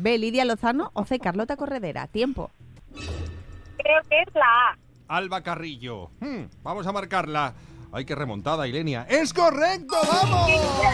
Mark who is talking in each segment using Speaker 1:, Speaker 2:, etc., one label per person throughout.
Speaker 1: B, Lidia Lozano o C, Carlota Corredera. Tiempo.
Speaker 2: Creo que es la A.
Speaker 3: Alba Carrillo. Vamos a marcarla. ¡Ay, qué remontada, Ilenia! ¡Es correcto! ¡Vamos!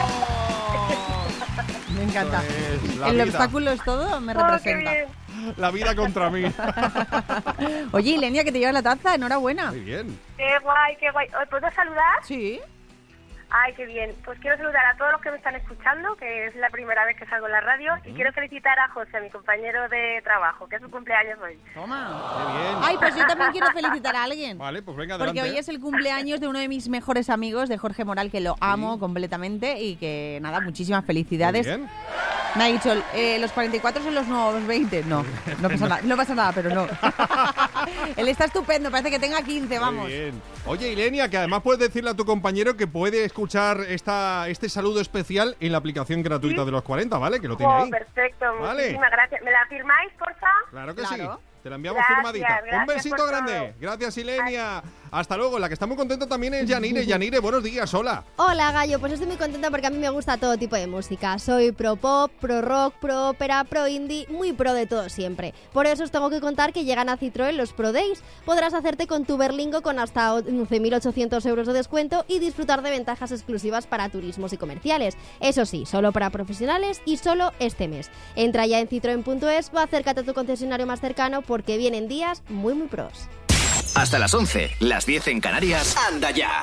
Speaker 1: Me encanta.
Speaker 3: Es la
Speaker 1: El
Speaker 3: vida.
Speaker 1: obstáculo es todo, me
Speaker 2: Qué
Speaker 1: representa.
Speaker 2: bien.
Speaker 3: La vida contra mí.
Speaker 1: Oye, Ilenia, que te llevas la taza, enhorabuena.
Speaker 3: Muy bien.
Speaker 2: Qué guay, qué guay. ¿Os puedo saludar?
Speaker 1: Sí.
Speaker 2: Ay, qué bien. Pues quiero saludar a todos los que me están escuchando, que es la primera vez que salgo en la radio, y quiero felicitar a José, a mi compañero de trabajo, que es su cumpleaños hoy.
Speaker 1: Toma.
Speaker 3: Qué bien.
Speaker 1: Ay, pues yo también quiero felicitar a alguien.
Speaker 3: Vale, pues venga,
Speaker 1: Porque
Speaker 3: adelante.
Speaker 1: hoy es el cumpleaños de uno de mis mejores amigos, de Jorge Moral, que lo amo completamente y que, nada, muchísimas felicidades.
Speaker 3: Muy bien.
Speaker 1: Me ha dicho, los 44 son los nuevos 20. No, no pasa nada, pero no. Él está estupendo, parece que tenga 15, vamos.
Speaker 3: Muy bien. Oye, Ilenia, que además puedes decirle a tu compañero que puede escuchar este saludo especial en la aplicación gratuita de los 40, ¿vale? Que lo tiene ahí.
Speaker 2: Perfecto,
Speaker 3: Vale.
Speaker 2: muchísimas gracias. ¿Me la firmáis, porfa?
Speaker 3: Claro que
Speaker 1: Claro.
Speaker 3: sí. Te la enviamos
Speaker 2: Gracias,
Speaker 3: firmadita. Un
Speaker 2: gracias
Speaker 3: besito
Speaker 2: por
Speaker 3: grande.
Speaker 2: todo.
Speaker 3: Gracias, Ilenia. Hasta luego. La que está muy contenta también es Yanire. Yanire, buenos días. Hola.
Speaker 4: Hola Gallo, pues estoy muy contenta porque a mí me gusta todo tipo de música. Soy pro pop, pro rock, pro ópera, pro indie, muy pro de todo siempre. Por eso os tengo que contar que llegan a Citroën los Pro Days. Podrás hacerte con tu Berlingo con hasta 11.800 euros de descuento y disfrutar de ventajas exclusivas para turismos y comerciales. Eso sí, solo para profesionales y solo este mes. Entra ya en citroen.es o acércate a tu concesionario más cercano porque vienen días muy pros.
Speaker 5: Hasta las 11, las 10 en Canarias. ¡Anda ya!